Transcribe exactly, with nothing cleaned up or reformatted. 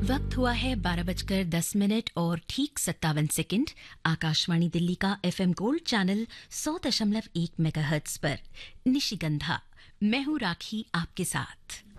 वक्त हुआ है बारह बजकर दस मिनट और ठीक सत्तावन सेकंड। आकाशवाणी दिल्ली का एफएम गोल्ड चैनल सौ दशमलव एक मेगाहर्ट्ज पर निशिगंधा। मैं हूं राखी आपके साथ।